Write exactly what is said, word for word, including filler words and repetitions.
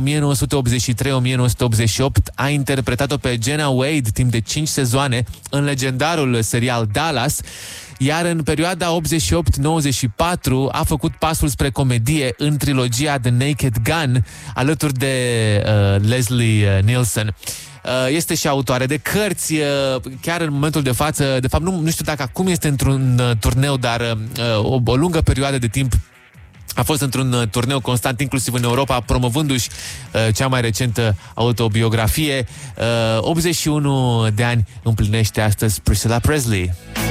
nouăsprezece optzeci și trei - o mie nouă sute optzeci și opt, a interpretat-o pe Jenna Wade timp de cinci sezoane în legendarul serial Dallas, iar în perioada optzeci și opt - nouăzeci și patru a făcut pasul spre comedie în trilogia The Naked Gun, alături de uh, Leslie Nielsen. Este și autoare de cărți, chiar în momentul de față, de fapt nu, nu știu dacă acum este într-un turneu, dar o, o lungă perioadă de timp a fost într-un turneu constant, inclusiv în Europa, promovându-și uh, cea mai recentă autobiografie. Uh, optzeci și unu de ani împlinește astăzi Priscilla Presley.